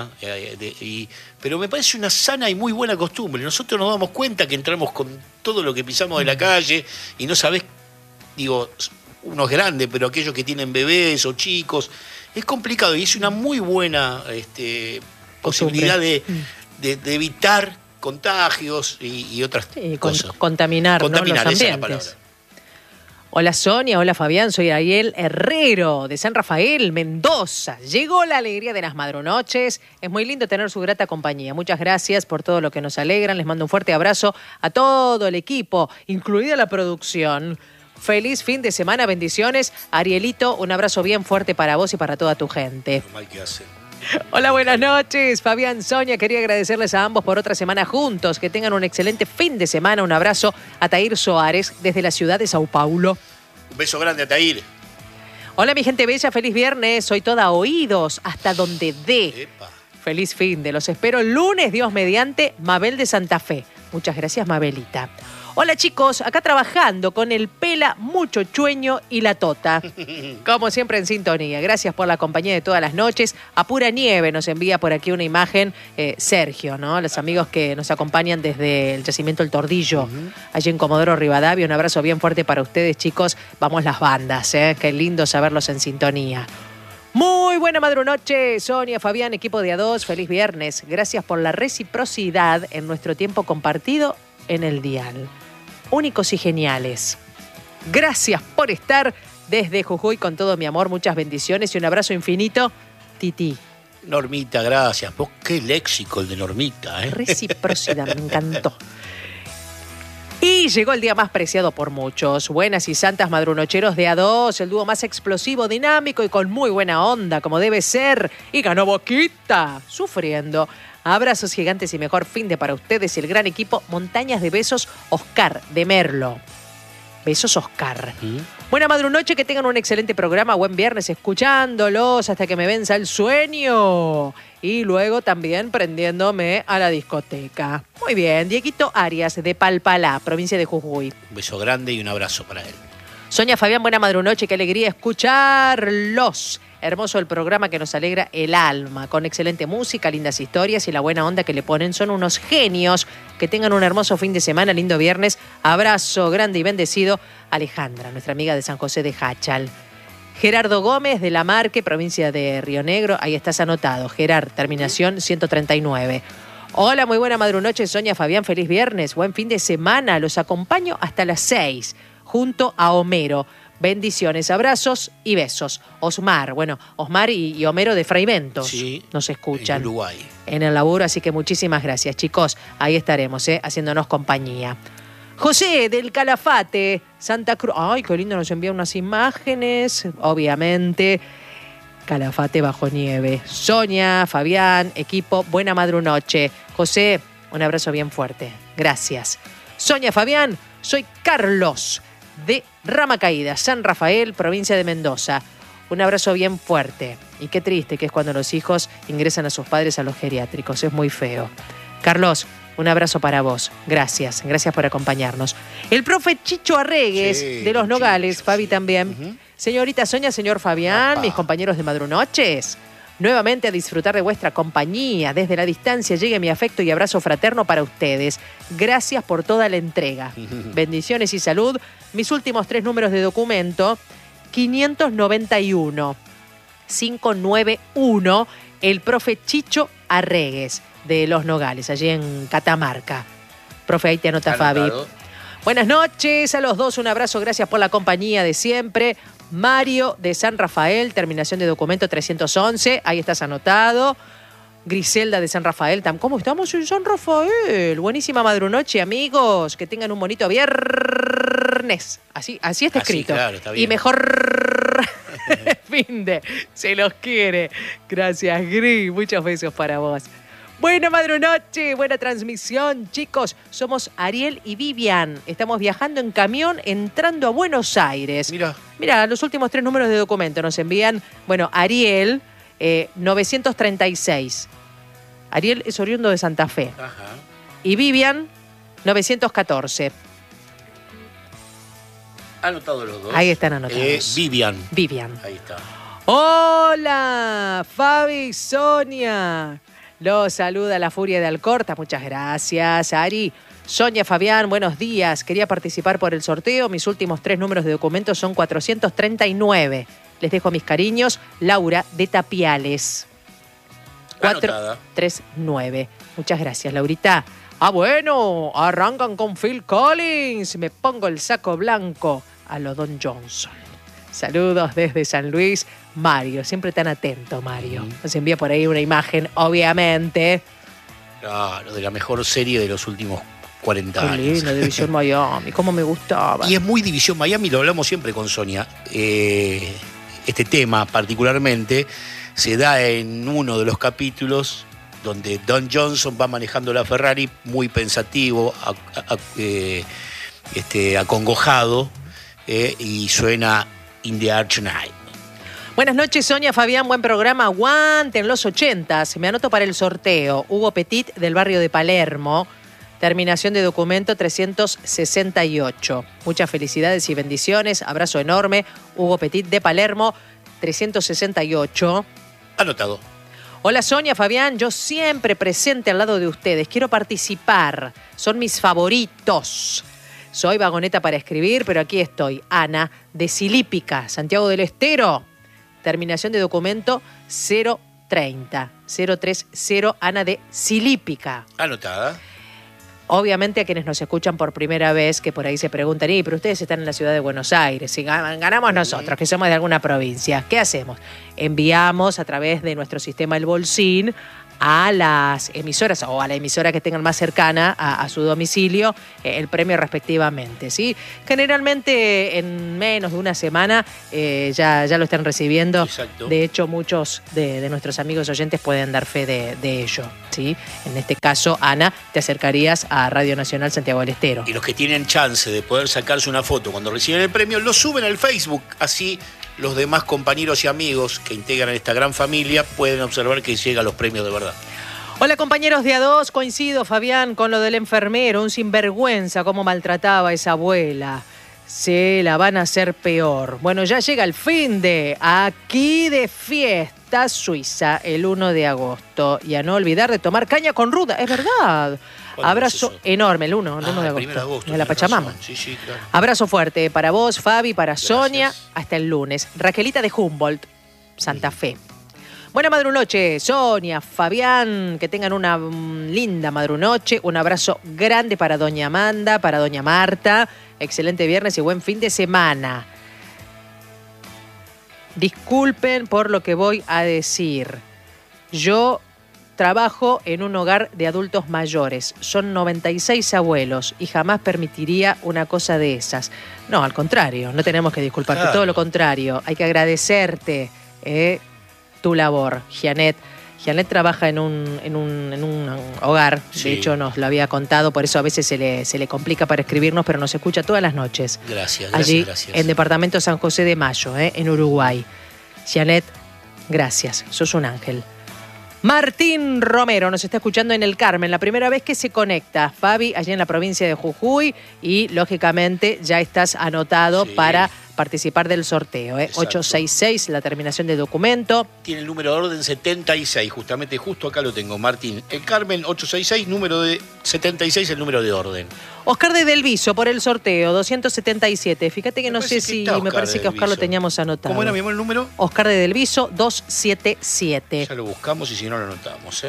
Pero me parece una sana y muy buena costumbre. Nosotros nos damos cuenta que entramos con todo lo que pisamos de la calle y no sabés, digo, uno es grande, pero aquellos que tienen bebés o chicos, es complicado y es una muy buena posibilidad de evitar contagios y otras cosas. Contaminar, ¿no? Los ambientes. Esa es la palabra. Hola Sonia, hola Fabián, soy Ariel Herrero de San Rafael, Mendoza. Llegó la alegría de las madrunoches. Es muy lindo tener su grata compañía. Muchas gracias por todo lo que nos alegran. Les mando un fuerte abrazo a todo el equipo, incluida la producción. Feliz fin de semana, bendiciones. Arielito, un abrazo bien fuerte para vos y para toda tu gente. Mal que hace. Hola, buenas noches. Fabián, Sonia, quería agradecerles a ambos por otra semana juntos. Que tengan un excelente fin de semana. Un abrazo a Tair Soares desde la ciudad de Sao Paulo. Un beso grande a Tair. Hola, mi gente bella. Feliz viernes. Soy toda oídos hasta donde dé. Epa. Feliz fin de. Los espero el lunes, Dios mediante, Mabel de Santa Fe. Muchas gracias, Mabelita. Hola chicos, acá trabajando con el Pela, Mucho Chueño y la Tota. Como siempre en sintonía. Gracias por la compañía de todas las noches. A pura nieve nos envía por aquí una imagen Sergio, ¿no? Los amigos que nos acompañan desde el yacimiento El Tordillo, allí en Comodoro Rivadavia. Un abrazo bien fuerte para ustedes, chicos. Vamos las bandas, ¿eh? Qué lindo saberlos en sintonía. Muy buena madrunoche, Sonia, Fabián, equipo de A2. Feliz viernes. Gracias por la reciprocidad en nuestro tiempo compartido en el dial. Únicos y geniales. Gracias por estar desde Jujuy con todo mi amor. Muchas bendiciones y un abrazo infinito. Titi. Normita, gracias. Vos qué léxico el de Normita, ¿eh? Reciprocidad, me encantó. Y llegó el día más preciado por muchos. Buenas y santas madrunocheros de A2, el dúo más explosivo, dinámico y con muy buena onda, como debe ser. Y ganó Boquita, sufriendo. Abrazos gigantes y mejor fin de para ustedes y el gran equipo Montañas de Besos, Oscar de Merlo. Besos, Oscar. Buena madrunoche, que tengan un excelente programa. Buen viernes escuchándolos hasta que me venza el sueño. Y luego también prendiéndome a la discoteca. Muy bien, Dieguito Arias de Palpalá, provincia de Jujuy. Un beso grande y un abrazo para él. Sonia, Fabián, buena madrunoche, qué alegría escucharlos. Hermoso el programa que nos alegra el alma, con excelente música, lindas historias y la buena onda que le ponen. Son unos genios. Que tengan un hermoso fin de semana, lindo viernes. Abrazo grande y bendecido. Alejandra, nuestra amiga de San José de Hachal. Gerardo Gómez de La Marque, provincia de Río Negro. Ahí estás anotado. Gerard, terminación 139. Hola, muy buena madrunoche, Sonia, Fabián, feliz viernes. Buen fin de semana. Los acompaño hasta las 6, junto a Homero. Bendiciones, abrazos y besos. Osmar y Homero de Fraiventos sí, nos escuchan. En Uruguay. En el laburo, así que muchísimas gracias, chicos. Ahí estaremos, haciéndonos compañía. José del Calafate, Santa Cruz. Ay, qué lindo, nos envía unas imágenes, obviamente. Calafate bajo nieve. Sonia, Fabián, equipo, buena madrunoche. José, un abrazo bien fuerte. Gracias. Sonia, Fabián, soy Carlos de Rama Caída, San Rafael, provincia de Mendoza. Un abrazo bien fuerte. Y qué triste que es cuando los hijos ingresan a sus padres a los geriátricos. Es muy feo. Carlos, un abrazo para vos. Gracias. Gracias por acompañarnos. El profe Chicho Arregues, sí, de Los Nogales, Chicho, Fabi también. Señorita Sonia, señor Fabián, mis compañeros de madrunoches. Nuevamente a disfrutar de vuestra compañía. Desde la distancia llegue mi afecto y abrazo fraterno para ustedes. Gracias por toda la entrega. Bendiciones y salud. Mis últimos 3 números de documento, 591. 591, el profe Chicho Arregues, de Los Nogales, allí en Catamarca. Profe, ahí te anota Fabi. Buenas noches a los dos, un abrazo, gracias por la compañía de siempre. Mario de San Rafael, terminación de documento 311, ahí estás anotado. Griselda de San Rafael, ¿cómo estamos en San Rafael? Buenísima madrunoche, amigos, que tengan un bonito viernes. Así está escrito. Claro, está bien. Y mejor fin de, se los quiere. Gracias, Gris, muchos besos para vos. Buena madrunoche, buena transmisión, chicos. Somos Ariel y Vivian. Estamos viajando en camión, entrando a Buenos Aires. Mira, los últimos 3 números de documento nos envían. Bueno, Ariel, 936. Ariel es oriundo de Santa Fe. Ajá. Y Vivian, 914. Anotado los dos. Ahí están anotados. Vivian. Vivian. Ahí está. Hola, Fabi, Sonia. Lo saluda la Furia de Alcorta. Muchas gracias, Ari. Sonia Fabián, buenos días. Quería participar por el sorteo. Mis últimos 3 números de documentos son 439. Les dejo mis cariños. Laura de Tapiales. Anotada. 439. Muchas gracias, Laurita. Bueno, arrancan con Phil Collins. Me pongo el saco blanco a lo Don Johnson. Saludos desde San Luis, Mario. Siempre tan atento, Mario. Nos envía por ahí una imagen, obviamente. Claro, de la mejor serie de los últimos 40 años. Qué lindo, División Miami. Cómo me gustaba. Y es muy División Miami, lo hablamos siempre con Sonia. Este tema particularmente se da en uno de los capítulos donde Don Johnson va manejando la Ferrari muy pensativo, acongojado, y suena In the Arch Night. Buenas noches, Sonia, Fabián, buen programa. Aguanten los 80s. Me anoto para el sorteo. Hugo Petit, del barrio de Palermo. Terminación de documento 368. Muchas felicidades y bendiciones. Abrazo enorme. Hugo Petit, de Palermo, 368. Anotado. Hola, Sonia, Fabián. Yo siempre presente al lado de ustedes. Quiero participar. Son mis favoritos. Soy vagoneta para escribir, pero aquí estoy. Ana, de Silípica, Santiago del Estero. Terminación de documento 030. Ana de Silípica. Anotada. Obviamente a quienes nos escuchan por primera vez, que por ahí se preguntan, pero ustedes están en la ciudad de Buenos Aires, si ganamos nosotros, que somos de alguna provincia, ¿qué hacemos? Enviamos a través de nuestro sistema El Bolsín a las emisoras o a la emisora que tengan más cercana a su domicilio el premio respectivamente, ¿sí? Generalmente en menos de una semana ya lo están recibiendo. Exacto. De hecho, muchos de nuestros amigos oyentes pueden dar fe de ello, ¿sí? En este caso, Ana, te acercarías a Radio Nacional Santiago del Estero. Y los que tienen chance de poder sacarse una foto cuando reciben el premio, lo suben al Facebook, así los demás compañeros y amigos que integran esta gran familia pueden observar que llegan los premios de verdad. Hola, compañeros de A2, coincido, Fabián, con lo del enfermero, un sinvergüenza, cómo maltrataba a esa abuela. Se la van a hacer peor. Bueno, ya llega el fin de aquí de fiesta Suiza el 1 de agosto. Y a no olvidar de tomar caña con ruda, es verdad. Abrazo enorme, el 1 de agosto, de la Pachamama. Sí, claro. Abrazo fuerte para vos, Fabi, para Gracias. Sonia, hasta el lunes. Raquelita de Humboldt, Santa Fe. Buena madrunoche, Sonia, Fabián, que tengan una linda madrunoche. Un abrazo grande para doña Amanda, para doña Marta. Excelente viernes y buen fin de semana. Disculpen por lo que voy a decir. Yo trabajo en un hogar de adultos mayores. Son 96 abuelos y jamás permitiría una cosa de esas. No, al contrario, no tenemos que disculparte. Claro. Todo lo contrario, hay que agradecerte tu labor, Janet. Janet trabaja en un hogar, Sí. de hecho nos lo había contado, por eso a veces se le complica para escribirnos, pero nos escucha todas las noches. Gracias. Allí en Departamento San José de Mayo, en Uruguay. Janet, gracias, sos un ángel. Martín Romero nos está escuchando en el Carmen, la primera vez que se conecta. Fabi, allí en la provincia de Jujuy, y lógicamente ya estás anotado para participar del sorteo. 866, la terminación de documento. Tiene el número de orden 76, justamente, justo acá lo tengo, Martín. El Carmen 866, número de 76, el número de orden. Oscar de Delviso por el sorteo, 277. Fíjate que Me no sé parece que si, está me Oscar parece de que Oscar lo Delviso. teníamos anotado. ¿Cómo era, mi amor, el número? Oscar de Delviso, 277. Ya lo buscamos y si no lo anotamos,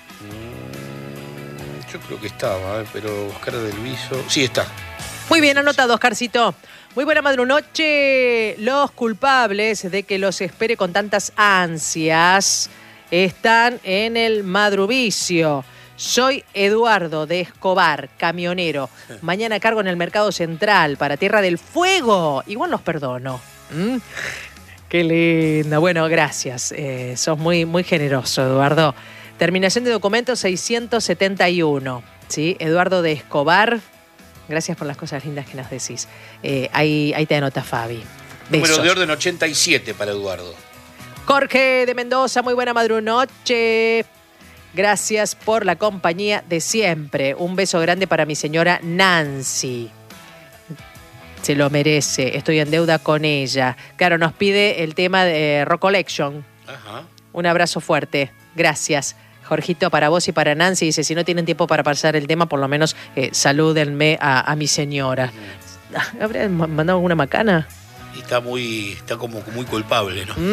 Yo creo que estaba, pero Oscar del Viso. Sí, está. Muy bien anotado, Oscarcito. Muy buena madrunoche. Los culpables de que los espere con tantas ansias están en el madruvicio. Soy Eduardo de Escobar, camionero. Mañana cargo en el Mercado Central para Tierra del Fuego. Igual los perdono. Qué linda. Bueno, gracias. Sos muy, muy generoso, Eduardo. Terminación de documento 671. ¿Sí? Eduardo de Escobar. Gracias por las cosas lindas que nos decís. Ahí te anota Fabi. Besos. Número de orden 87 para Eduardo. Jorge de Mendoza, muy buena madrunoche. Gracias por la compañía de siempre. Un beso grande para mi señora Nancy. Se lo merece. Estoy en deuda con ella. Claro, nos pide el tema de Rock Collection. Ajá. Un abrazo fuerte. Gracias, Jorgito, para vos y para Nancy, dice, si no tienen tiempo para pasar el tema, por lo menos salúdenme a mi señora. ¿Habrían mandado alguna macana? Y está como muy culpable, ¿no?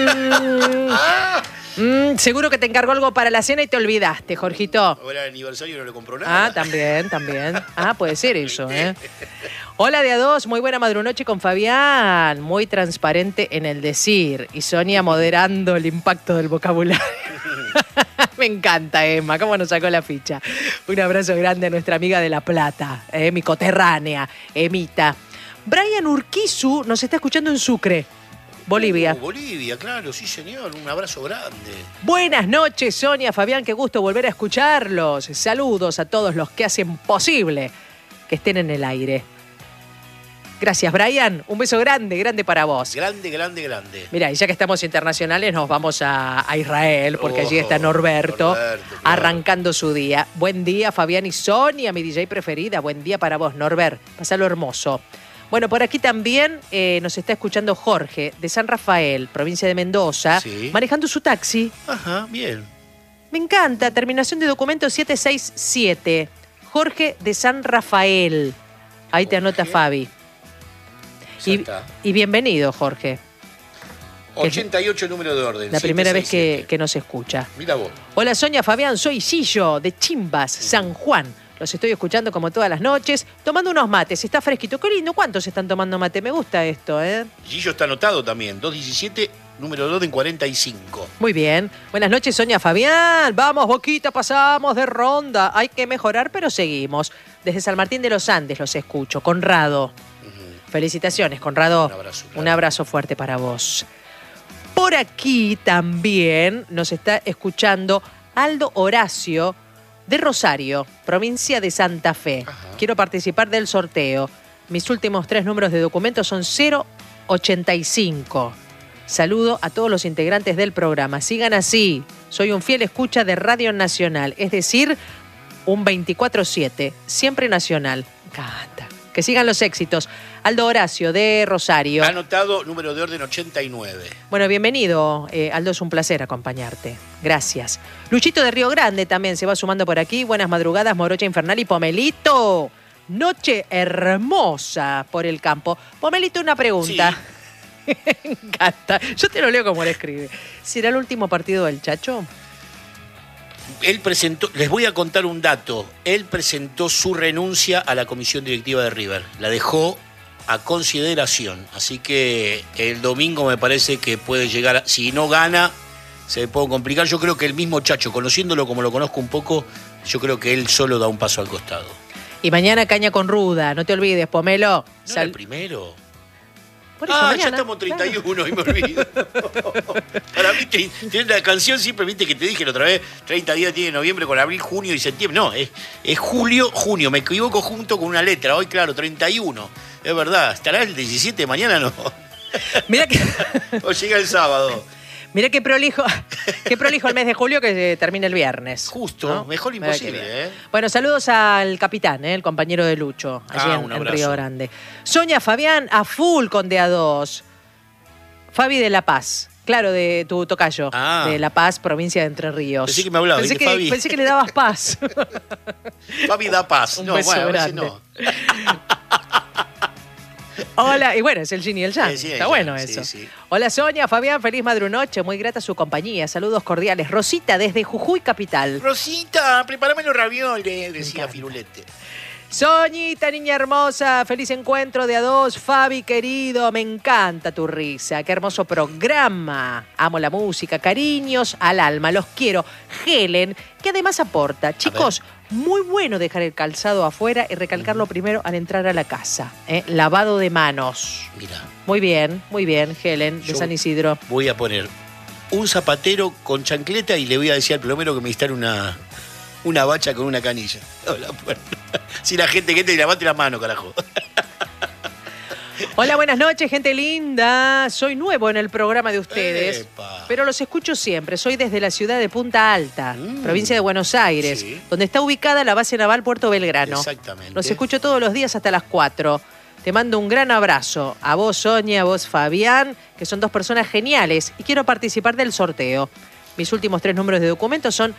Seguro que te encargó algo para la cena y te olvidaste, Jorgito. Ahora el aniversario no le compró nada. Ah, también. Puede ser eso, ¿eh? Hola de a dos, muy buena madrunoche con Fabián. Muy transparente en el decir. Y Sonia moderando el impacto del vocabulario. Me encanta, Emma, cómo nos sacó la ficha. Un abrazo grande a nuestra amiga de La Plata, mi coterránea, Emita. Brian Urquizu nos está escuchando en Sucre, Bolivia. Bolivia, claro, sí señor, un abrazo grande. Buenas noches, Sonia, Fabián, qué gusto volver a escucharlos. Saludos a todos los que hacen posible que estén en el aire. Gracias, Brian. Un beso grande para vos. Grande. Mira, y ya que estamos internacionales, nos vamos a Israel, porque allí está Norberto claro. Arrancando su día. Buen día, Fabián y Sonia, mi DJ preferida. Buen día para vos, Norbert. Pasalo hermoso. Bueno, por aquí también nos está escuchando Jorge, de San Rafael, provincia de Mendoza, sí. Manejando su taxi. Ajá, bien. Me encanta, terminación de documento 767. Jorge de San Rafael. Ahí te anota Fabi. Y bienvenido, Jorge. 88 número de orden. La primera vez que nos escucha. Mira vos. Hola, Sonia, Fabián, soy Sillo, de Chimbas, San Juan. Los estoy escuchando como todas las noches, tomando unos mates. Está fresquito. Qué lindo. ¿Cuántos están tomando mate? Me gusta esto, ¿eh? Gillo está anotado también. 217, número 2 en 45. Muy bien. Buenas noches, Sonia, Fabián. Vamos, Boquita, pasamos de ronda. Hay que mejorar, pero seguimos. Desde San Martín de los Andes los escucho. Conrado. Felicitaciones, Conrado. Un abrazo, claro. Un abrazo fuerte para vos. Por aquí también nos está escuchando Aldo Horacio de Rosario, provincia de Santa Fe. Ajá. Quiero participar del sorteo. Mis últimos 3 números de documentos son 085. Saludo a todos los integrantes del programa. Sigan así. Soy un fiel escucha de Radio Nacional, es decir, un 24/7, siempre nacional. Me encanta. Que sigan los éxitos. Aldo Horacio de Rosario. Anotado, número de orden 89. Bueno, bienvenido, Aldo, es un placer acompañarte. Gracias. Luchito de Río Grande también se va sumando por aquí. Buenas madrugadas, Morocha Infernal y Pomelito. Noche hermosa por el campo. Pomelito, una pregunta. Sí. Me encanta. Yo te lo leo como lo escribe. ¿Será el último partido del Chacho? Él presentó, les voy a contar un dato. Él presentó su renuncia a la comisión directiva de River. La dejó a consideración. Así que el domingo me parece que puede llegar, si no gana, se puede complicar. Yo creo que el mismo Chacho, conociéndolo como lo conozco un poco, yo creo que él solo da un paso al costado. Y mañana caña con ruda, no te olvides, Pomelo. ¿No era el primero? Mañana, ya estamos 31 claro. Y me olvido. Para mí, tiene la canción siempre, viste que te dije la otra vez, 30 días tiene noviembre con abril, junio y septiembre. No, es julio, junio. Me equivoco junto con una letra. Hoy, claro, 31. Es verdad. ¿Estará el 17 mañana? No. Mira que... O llega el sábado. Mira qué prolijo el mes de julio que termina el viernes. Justo, ¿no? Mejor imposible. Bueno, saludos al capitán, el compañero de Lucho, allí en Río Grande. Sonia, Fabián, a full con DA2. Fabi de La Paz, claro, de tu tocayo, de La Paz, provincia de Entre Ríos. Pensé que me hablaba. Pensé que le dabas paz. Fabi da paz. Un beso grande. No. Hola, y bueno, es el Yin y el Yang. Sí, está bueno eso. Sí. Hola, Sonia, Fabián, feliz madrunoche, muy grata su compañía. Saludos cordiales. Rosita, desde Jujuy Capital. Rosita, prepárame los ravioles, decía Firulete. Soñita, niña hermosa, feliz encuentro de A2. Fabi, querido, me encanta tu risa. Qué hermoso programa. Amo la música, cariños al alma, los quiero. Helen, que además aporta. Chicos, muy bueno dejar el calzado afuera y recalcarlo primero al entrar a la casa. Lavado de manos. Mira. Muy bien, Helen, de San Isidro. Voy a poner un zapatero con chancleta y le voy a decir al plomero que me instale una bacha con una canilla. Si la gente que te levante la mano, carajo. Hola, buenas noches, gente linda. Soy nuevo en el programa de ustedes, pero los escucho siempre. Soy desde la ciudad de Punta Alta, provincia de Buenos Aires, donde está ubicada la base naval Puerto Belgrano. Exactamente. Los escucho todos los días hasta las 4. Te mando un gran abrazo. A vos, Sonia, a vos, Fabián, que son 2 personas geniales y quiero participar del sorteo. Mis últimos 3 números de documento son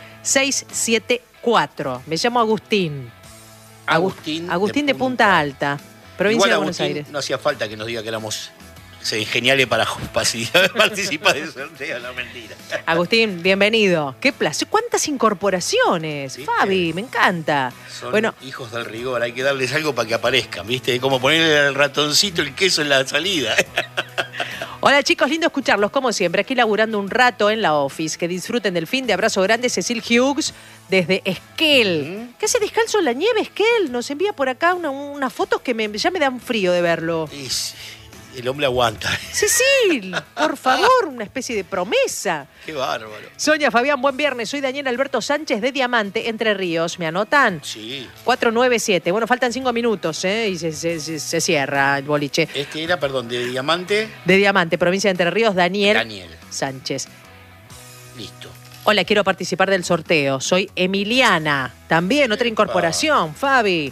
674. Me llamo Agustín. Agustín de Punta Alta, provincia de Buenos Aires. No hacía falta que nos diga que éramos geniales para participar del sorteo, no, mentira. Agustín, bienvenido. Qué placer. ¿Cuántas incorporaciones? ¿Viste? Fabi, me encanta. Son hijos del rigor, hay que darles algo para que aparezcan, ¿viste? Como ponerle al ratoncito el queso en la salida. Hola chicos, lindo escucharlos como siempre, aquí laburando un rato en la office. Que disfruten del fin de abrazo grande, Cecil Hughes desde Esquel. ¿Qué hace descalzo en la nieve, Esquel? Nos envía por acá unas fotos que ya me dan frío de verlo. El hombre aguanta. Cecil, por favor, una especie de promesa. Qué bárbaro. Sonia, Fabián, buen viernes. Soy Daniel Alberto Sánchez de Diamante, Entre Ríos. ¿Me anotan? Sí. 497. Bueno, faltan 5 minutos, y se cierra el boliche. De Diamante. De Diamante, provincia de Entre Ríos, Daniel Sánchez. Listo. Hola, quiero participar del sorteo. Soy Emiliana. También otra incorporación, Fabi.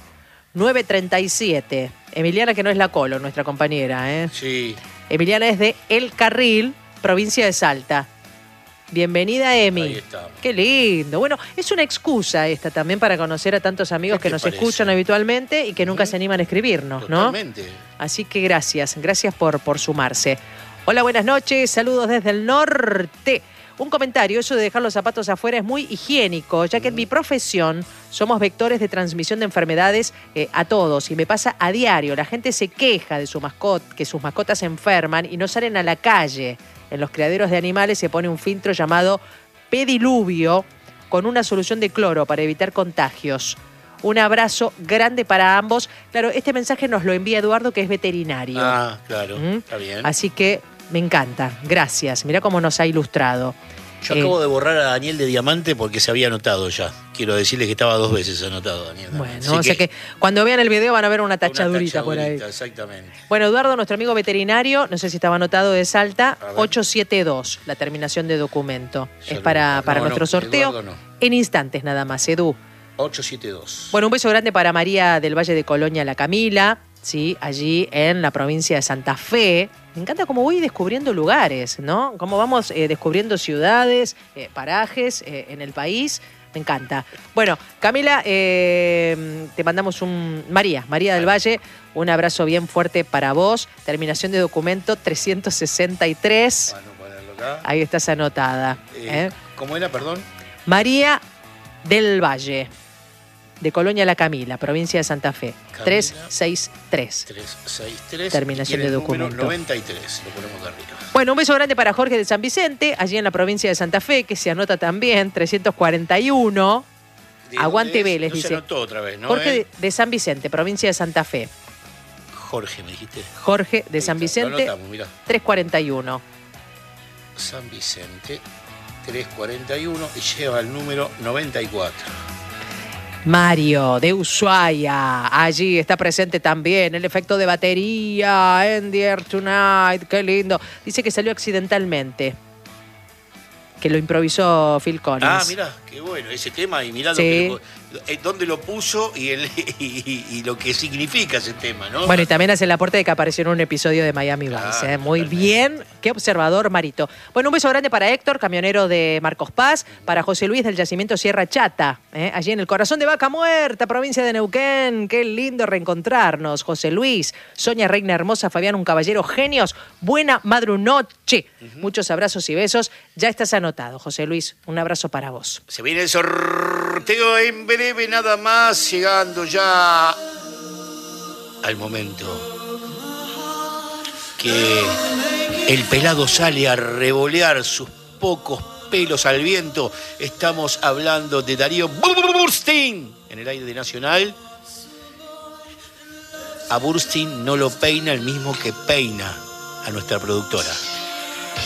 937. Emiliana, que no es la Colo, nuestra compañera, ¿eh? Sí. Emiliana es de El Carril, provincia de Salta. Bienvenida, Emi. Ahí estamos. Qué lindo. Bueno, es una excusa esta también para conocer a tantos amigos que nos escuchan habitualmente y que nunca se animan a escribirnos, ¿no? Totalmente. Así que gracias por sumarse. Hola, buenas noches. Saludos desde el norte. Un comentario, eso de dejar los zapatos afuera es muy higiénico, ya que en mi profesión somos vectores de transmisión de enfermedades a todos y me pasa a diario. La gente se queja de que sus mascotas se enferman y no salen a la calle. En los criaderos de animales se pone un filtro llamado pediluvio con una solución de cloro para evitar contagios. Un abrazo grande para ambos. Claro, este mensaje nos lo envía Eduardo, que es veterinario. Ah, claro, está bien. Así que me encanta, gracias. Mirá cómo nos ha ilustrado. Yo acabo de borrar a Daniel de Diamante porque se había anotado ya. Quiero decirles que estaba 2 veces anotado, Daniel. Bueno, o sea que cuando vean el video van a ver una tachadurita por ahí. Exactamente. Bueno, Eduardo, nuestro amigo veterinario, no sé si estaba anotado de Salta, 872, la terminación de documento. Es para nuestro sorteo. Eduardo no. En instantes nada más, Edu. 872. Bueno, un beso grande para María del Valle de Colonia, la Camila, ¿sí? Allí en la provincia de Santa Fe. Me encanta cómo voy descubriendo lugares, ¿no? Cómo vamos descubriendo ciudades, parajes en el país. Me encanta. Bueno, Camila, te mandamos María del Valle, un abrazo bien fuerte para vos. Terminación de documento 363. Bueno, ponerlo acá. Ahí estás anotada. ¿Cómo era, perdón? María del Valle, de Colonia La Camila, provincia de Santa Fe. Camila, 363. 363. Terminación de documento. Número 93, lo ponemos de arriba. Bueno, un beso grande para Jorge de San Vicente, allí en la provincia de Santa Fe, que se anota también, 341. Aguante Vélez, no dice. Se anotó otra vez, ¿no? Jorge de San Vicente, provincia de Santa Fe. Jorge, me dijiste. Jorge de San Vicente, Lo anotamos, mirá. 341. San Vicente, 341, y lleva el número 94. Mario de Ushuaia, allí está presente también el efecto de batería en The Air Tonight, qué lindo. Dice que salió accidentalmente, que lo improvisó Phil Collins. Ah, mirá, qué bueno ese tema, y mirá Sí. dónde lo puso y lo que significa ese tema, ¿no? Bueno, y también hace el aporte de que apareció en un episodio de Miami Vice. Muy totalmente. bien, qué observador, Marito. Bueno, un beso grande para Héctor, camionero de Marcos Paz, para José Luis del yacimiento Sierra Chata, allí en el corazón de Vaca Muerta, provincia de Neuquén. Qué lindo reencontrarnos, José Luis. Sonia Reina Hermosa, Fabián, un caballero genios. Buena madrunoche. Muchos abrazos y besos. Ya estás anotado, José Luis. Un abrazo para vos. Se viene el sorteo en breve, nada más, llegando ya al momento que el pelado sale a revolear sus pocos pelos al viento. Estamos hablando de Darío Burstein en el aire de Nacional. A Burstein no lo peina el mismo que peina a nuestra productora.